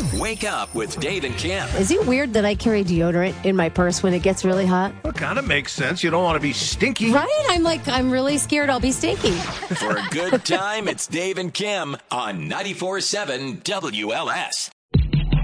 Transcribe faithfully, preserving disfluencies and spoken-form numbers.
Wake up with Dave and Kim. Is it weird that I carry deodorant in my purse when it gets really hot? Well, kind of makes sense. You don't want to be stinky. Right? I'm like, I'm really scared I'll be stinky. For a good time, it's Dave and Kim on ninety-four point seven W L S.